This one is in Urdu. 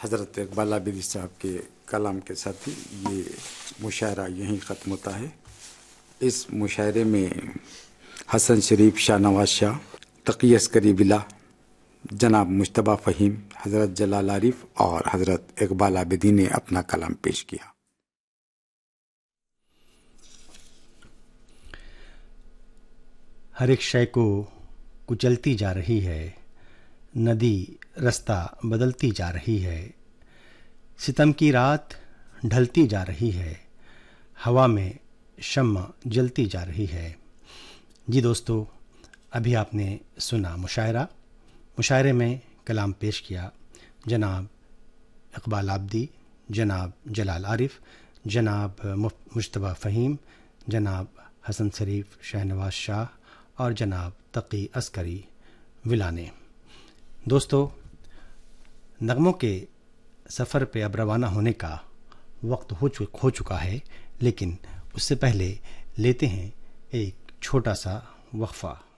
حضرت اقبال آبدی صاحب کے کلام کے ساتھ ہی یہ مشاعرہ یہیں ختم ہوتا ہے۔ اس مشاعرے میں حسن شریف، شاہ نواز شاہ، تقی عسکری بلا، جناب مجتبیٰ فہیم، حضرت جلال عارف اور حضرت اقبال آبدی نے اپنا کلام پیش کیا۔ ہر ایک شے کو کچلتی جا رہی ہے، ندی رستہ بدلتی جا رہی ہے، ستم کی رات ڈھلتی جا رہی ہے، ہوا میں شمع جلتی جا رہی ہے۔ جی دوستو، ابھی آپ نے سنا مشاعرے میں کلام پیش کیا جناب اقبال آبدی، جناب جلال عارف، جناب مجتبیٰ فہیم، جناب حسن شریف، شاہ نواز شاہ اور جناب تقی عسکری ولا نے۔ دوستو، نغموں کے سفر پہ اب روانہ ہونے کا وقت ہو چکا ہے، لیکن اس سے پہلے لیتے ہیں ایک چھوٹا سا وقفہ۔